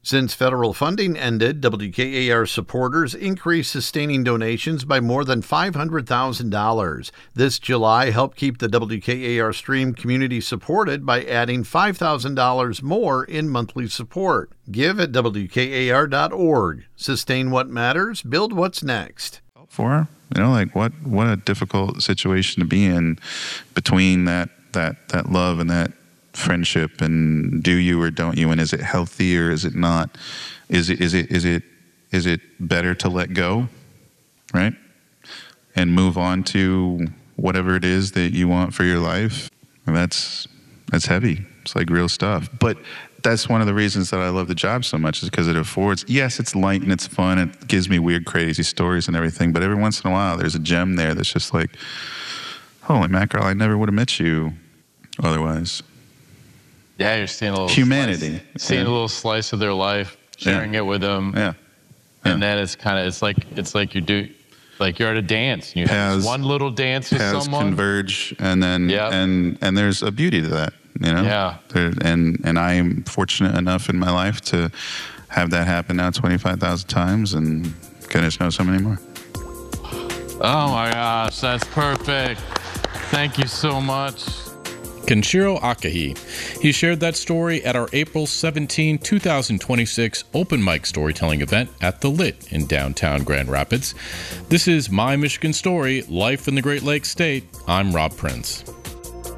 Since federal funding ended, WKAR supporters increased sustaining donations by more than $500,000. This July helped keep the WKAR stream community supported by adding $5,000 more in monthly support. Give at WKAR.org. Sustain what matters, build what's next. For, like what a difficult situation to be in between that love and that friendship, and do you or don't you, and is it healthy or is it not? Is it better to let go, right, and move on to whatever it is that you want for your life? And that's heavy. It's like real stuff. But that's one of the reasons that I love the job so much, is because it affords, yes, it's light and it's fun. It gives me weird, crazy stories and everything. But every once in a while, there's a gem there that's just like, holy mackerel, I never would have met you otherwise. Yeah, you're seeing a little humanity, seeing a little slice of their life, sharing it with them. Yeah. And then it's like you're at a dance. You have one little dance with someone. Converge, and then and there's a beauty to that, Yeah. And I am fortunate enough in my life to have that happen now 25,000 times, and goodness knows how many more. Oh my gosh, that's perfect. Thank you so much. Kenshiro Akahi. He shared that story at our April 17, 2026 open mic storytelling event at The Lit in downtown Grand Rapids. This is My Michigan Story, Life in the Great Lakes State. I'm Rob Prince.